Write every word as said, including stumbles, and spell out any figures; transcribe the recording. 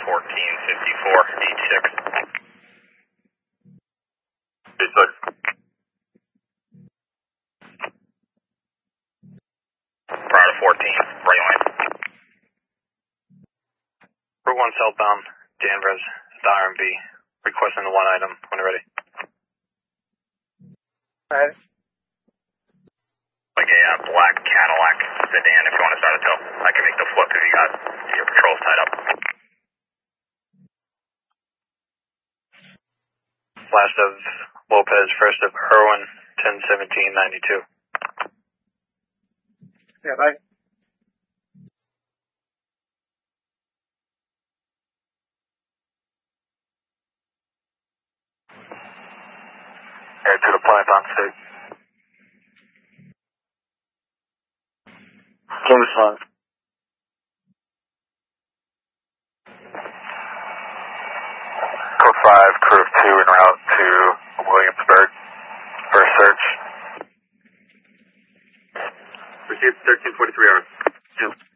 fourteen fifty-four, eight six. eight six. Prior to fourteen, right line. Route one southbound, Danvers, the R M V, requesting the one item when ready. Alright. Like a uh, black Cadillac sedan if you want to start a tow. I can make the flip if you got your patrols tied up. Last of Lopez, first of Irwin, ten seventeen ninety-two. Yeah, bye. Head to the plant on state. Jameson. Code five, crew of two en route to Williamsburg for a search. Received thirteen forty-three hours.